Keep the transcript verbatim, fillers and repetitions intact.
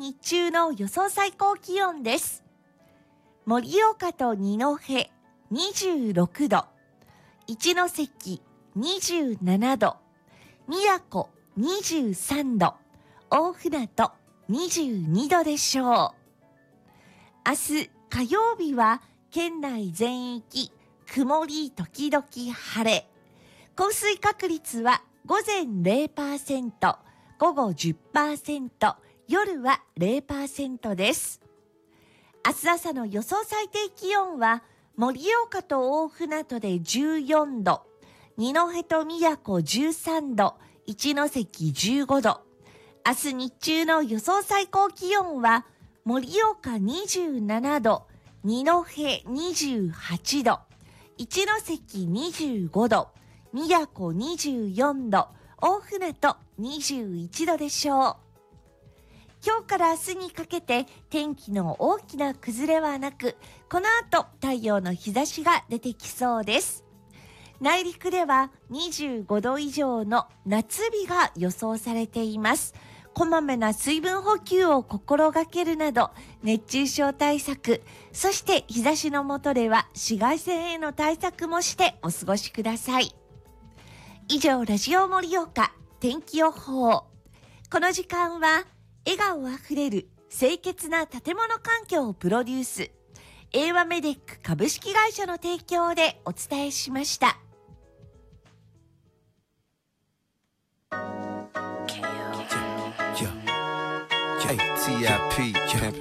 日中の予想最高気温です。盛岡と二戸にじゅうろくど、一関にじゅうななど、宮古にじゅうさんど、大船渡にじゅうにどでしょう。明日火曜日は県内全域曇り時々晴れ。降水確率は午前 ゼロパーセント、午後 じゅっパーセント、夜は ゼロパーセント です。明日朝の予想最低気温は盛岡と大船渡でじゅうよんど、二戸と宮古じゅうさんど、一関じゅうごど。明日日中の予想最高気温は盛岡にじゅうななど、二戸にじゅうはちど、一関にじゅうごど、宮古にじゅうよんど、大船渡にじゅういちどでしょう。今日から明日にかけて天気の大きな崩れはなく、この後太陽の日差しが出てきそうです。内陸ではにじゅうごど以上の夏日が予想されています。こまめな水分補給を心がけるなど熱中症対策、そして日差しの下では紫外線への対策もしてお過ごしください。以上、ラジオ盛岡天気予報。この時間は笑顔あふれる清潔な建物環境をプロデュース、エーワメデック株式会社の提供でお伝えしました。 Hey, T I P